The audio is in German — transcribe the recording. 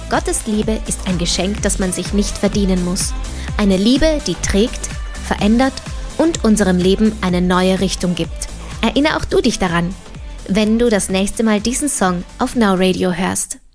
Gottes Liebe ist ein Geschenk, das man sich nicht verdienen muss. Eine Liebe, die trägt, verändert und unserem Leben eine neue Richtung gibt. Erinnere auch du dich daran, wenn du das nächste Mal diesen Song auf Now Radio hörst.